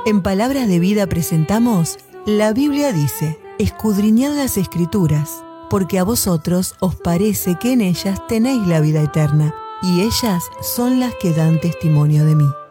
En Palabras de Vida presentamos La Biblia dice: escudriñad las Escrituras, porque a vosotros os parece que en ellas tenéis la vida eterna, y ellas son las que dan testimonio de mí.